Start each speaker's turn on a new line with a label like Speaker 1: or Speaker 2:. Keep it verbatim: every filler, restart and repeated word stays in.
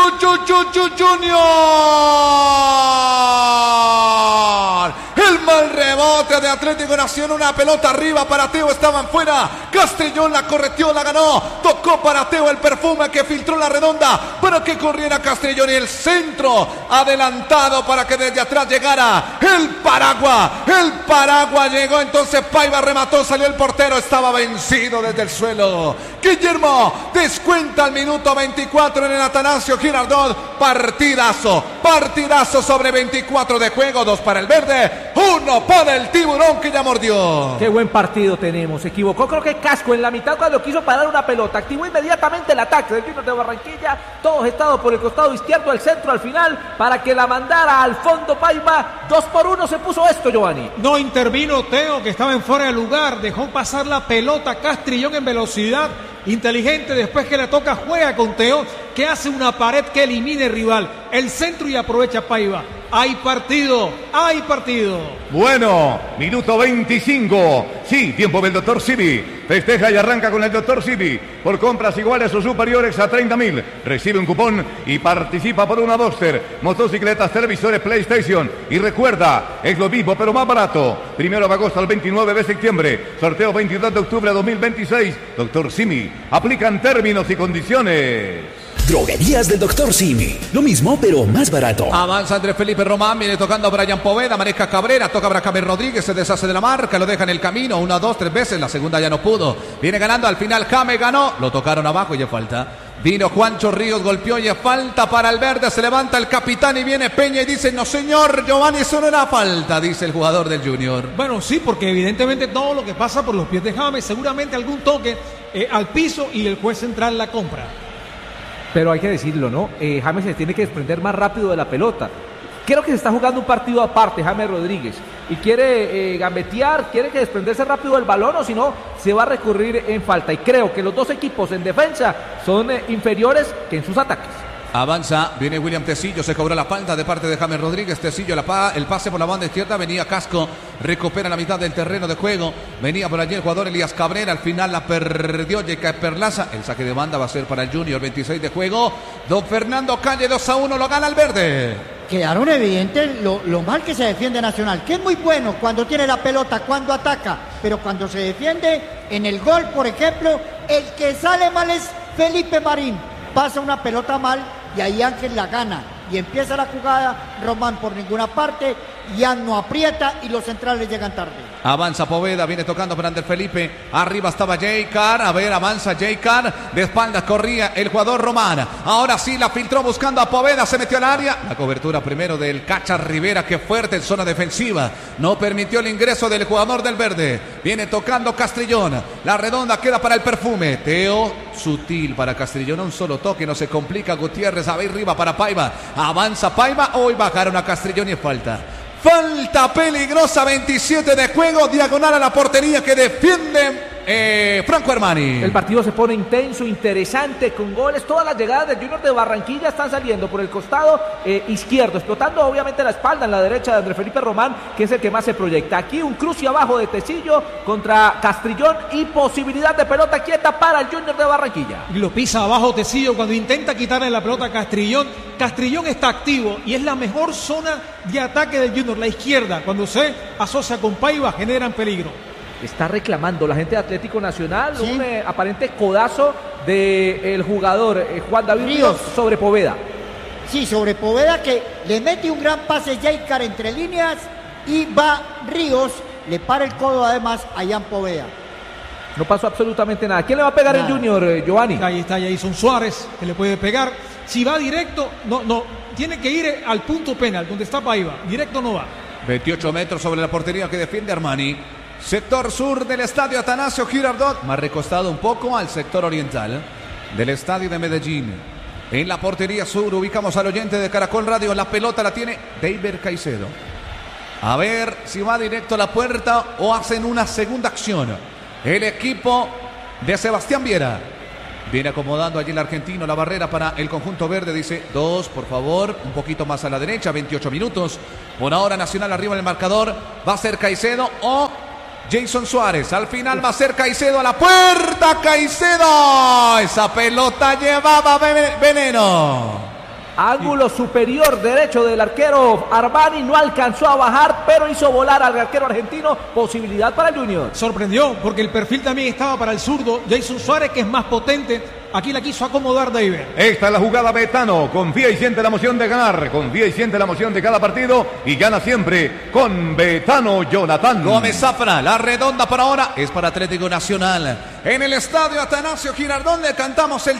Speaker 1: Chu, chu, chu, chu, Junior. El mal rebote de Atlético Nacional, una pelota arriba para Teo, estaban fuera. Castrillón la correteó, la ganó. Tocó para Teo el perfume que filtró la redonda para que corriera Castrillón y el centro adelantado para que desde atrás llegara el Paragua. El Paragua llegó, entonces Paiva remató, salió el portero, estaba vencido desde el suelo. Guillermo descuenta al minuto veinticuatro en el Atanasio Girardot. Partidazo, partidazo sobre veinticuatro de juego, dos para el verde, uno para el tiburón que ya mordió.
Speaker 2: Qué buen partido tenemos. Se equivocó, creo que Casco en la mitad cuando quiso parar una pelota. Activó inmediatamente el ataque del Junior de Barranquilla. Todos estados por el costado izquierdo, al centro, al final, para que la mandara al fondo Paiva. Dos por uno se puso esto, Giovanni.
Speaker 3: No intervino Teo, que estaba en fuera de lugar. Dejó pasar la pelota Castrillón en velocidad. Inteligente, después que le toca, juega con Teo, que hace una pared que elimine el rival. El centro y aprovecha Paiva. Hay partido, hay partido.
Speaker 4: Bueno, minuto veinticinco. Sí, tiempo del doctor Simi. Festeja y arranca con el doctor Simi. Por compras iguales o superiores a treinta mil. Recibe un cupón y participa por una Boxster, motocicletas, televisores, PlayStation. Y recuerda, es lo mismo pero más barato. Primero de agosto al veintinueve de septiembre. Sorteo veintidós de octubre de dos mil veintiséis. doctor Simi. Aplican términos y condiciones.
Speaker 5: Droguerías del doctor Simi. Lo mismo, pero más barato.
Speaker 1: Avanza Andrés Felipe Román, viene tocando a Brian Poveda, maneja Cabrera, toca a Bracamel Rodríguez, se deshace de la marca, lo deja en el camino, una, dos, tres veces, la segunda ya no pudo. Viene ganando, al final Jame ganó, lo tocaron abajo y ya falta. Vino Juancho Ríos, golpeó y es falta para el verde, se levanta el capitán y viene Peña y dice, no señor, Giovanni, eso no era falta, dice el jugador del Junior.
Speaker 3: Bueno, sí, porque evidentemente todo lo que pasa por los pies de James, seguramente algún toque eh, al piso y el juez central la compra.
Speaker 2: Pero hay que decirlo, ¿no? Eh, James se tiene que desprender más rápido de la pelota. Creo que se está jugando un partido aparte, James Rodríguez, y quiere eh, gambetear, quiere que desprenderse rápido del balón, o si no, se va a recurrir en falta. Y creo que los dos equipos en defensa son eh, inferiores que en sus ataques.
Speaker 1: Avanza, viene William Tecillo, se cobró la falta de parte de James Rodríguez. Tecillo, la pa, el pase por la banda izquierda, venía Casco, recupera la mitad del terreno de juego. Venía por allí el jugador Elías Cabrera, al final la perdió Yeca Perlaza. El saque de banda va a ser para el Junior, veintiséis de juego. Don Fernando Calle, dos a uno, lo gana el verde.
Speaker 6: Quedaron evidentes lo, lo mal que se defiende Nacional, que es muy bueno cuando tiene la pelota, cuando ataca, pero cuando se defiende en el gol, por ejemplo, el que sale mal es Felipe Marín. Pasa una pelota mal y ahí Ángel la gana y empieza la jugada, Román por ninguna parte, Ian no aprieta y los centrales llegan tarde.
Speaker 1: Avanza Poveda, viene tocando para Ander Felipe, arriba estaba Jay Carr, a ver, avanza Jay Carr, de espaldas corría el jugador Román, ahora sí la filtró buscando a Poveda, se metió al área, la cobertura primero del Cacha Rivera, que fuerte en zona defensiva, no permitió el ingreso del jugador del verde, viene tocando Castrillón, la redonda queda para el perfume, Teo, sutil para Castrillón, un solo toque, no se complica Gutiérrez, a ver arriba para Paiva, avanza Paiva, hoy bajaron a Castrillón y falta. Falta peligrosa, veintisiete de juego, diagonal a la portería que defiende eh, Franco Armani.
Speaker 2: El partido se pone intenso, interesante, con goles. Todas las llegadas del Junior de Barranquilla están saliendo por el costado eh, izquierdo, explotando obviamente la espalda en la derecha de Andrés Felipe Román, que es el que más se proyecta. Aquí un cruce abajo de Tecillo contra Castrillón y posibilidad de pelota quieta para el Junior de Barranquilla.
Speaker 3: Y lo pisa abajo Tecillo cuando intenta quitarle la pelota a Castrillón. Castrillón está activo y es la mejor zona de ataque del Junior, la izquierda. Cuando se asocia con Paiva generan peligro.
Speaker 2: Está reclamando la gente de Atlético Nacional,
Speaker 6: ¿sí?
Speaker 2: Un eh, aparente codazo del jugador eh, Juan David Ríos sobre Poveda.
Speaker 6: Sí, sobre Poveda, que le mete un gran pase Jaycar entre líneas y va Ríos, le para el codo además a Jan Poveda.
Speaker 2: No pasó absolutamente nada. ¿Quién le va a pegar nada. El Junior, eh, Giovanni?
Speaker 3: Ahí está Jason Suárez, que le puede pegar. Si va directo, no, no, tiene que ir al punto penal, donde está Paiva. Directo no va.
Speaker 1: veintiocho metros sobre la portería que defiende Armani. Sector sur del estadio Atanasio Girardot, más recostado un poco al sector oriental del estadio de Medellín. En la portería sur ubicamos al oyente de Caracol Radio. La pelota la tiene David Caicedo. A ver si va directo a la puerta o hacen una segunda acción. El equipo de Sebastián Viera viene acomodando allí el argentino la barrera para el conjunto verde. Dice dos, por favor, un poquito más a la derecha. veintiocho minutos. Por ahora Nacional arriba en el marcador. Va a ser Caicedo o Jason Suárez. Al final va a ser Caicedo a la puerta. Caicedo. Esa pelota llevaba veneno.
Speaker 2: Ángulo superior derecho del arquero Armani, no alcanzó a bajar, pero hizo volar al arquero argentino. Posibilidad para el Junior.
Speaker 3: Sorprendió porque el perfil también estaba para el zurdo Jason Suárez, que es más potente. Aquí la quiso acomodar David.
Speaker 4: Esta es la jugada Betano. Confía y siente la emoción de ganar. Confía y siente la emoción de cada partido. Y gana siempre con Betano Jonathan
Speaker 1: Gómez Zafra. La redonda por ahora es para Atlético Nacional. En el estadio Atanasio Girardot le cantamos el